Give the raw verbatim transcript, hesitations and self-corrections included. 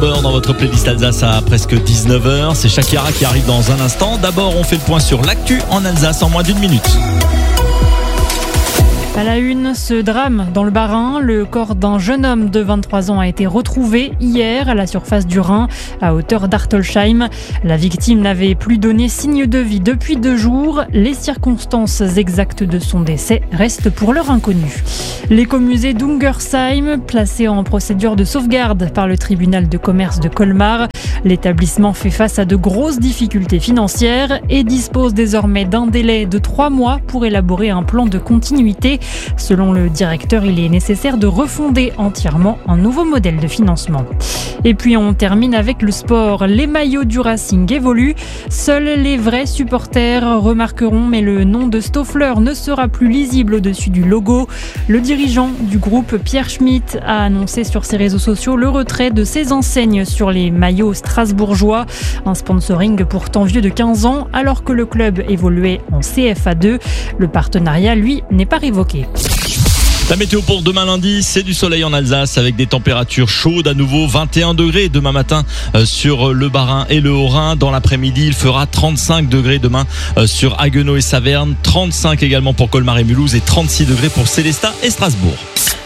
Number dans votre playlist Alsace à presque dix-neuf heures. C'est Shakira qui arrive dans un instant. D'abord, on fait le point sur l'actu en Alsace en moins d'une minute. À la une, ce drame dans le Bas-Rhin. Le corps d'un jeune homme de vingt-trois ans a été retrouvé hier à la surface du Rhin, à hauteur d'Artolsheim. La victime n'avait plus donné signe de vie depuis deux jours. Les circonstances exactes de son décès restent pour l'heure inconnues. L'écomusée d'Ungersheim, placé en procédure de sauvegarde par le tribunal de commerce de Colmar. L'établissement fait face à de grosses difficultés financières et dispose désormais d'un délai de trois mois pour élaborer un plan de continuité. Selon le directeur, il est nécessaire de refonder entièrement un nouveau modèle de financement. Et puis on termine avec le sport. Les maillots du Racing évoluent. Seuls les vrais supporters remarqueront, mais le nom de Stoffler ne sera plus lisible au-dessus du logo. Le dirigeant du groupe, Pierre Schmitt, a annoncé sur ses réseaux sociaux le retrait de ses enseignes sur les maillots strasbourgeois. Un sponsoring pourtant vieux de quinze ans, alors que le club évoluait en C F A deux. Le partenariat, lui, n'est pas révoqué. La météo pour demain lundi, c'est du soleil en Alsace avec des températures chaudes à nouveau, vingt et un degrés demain matin euh, sur le Bas-Rhin et le Haut-Rhin. Dans l'après-midi, il fera trente-cinq degrés demain euh, sur Haguenau et Saverne, trente-cinq également pour Colmar et Mulhouse et trente-six degrés pour Sélestat et Strasbourg.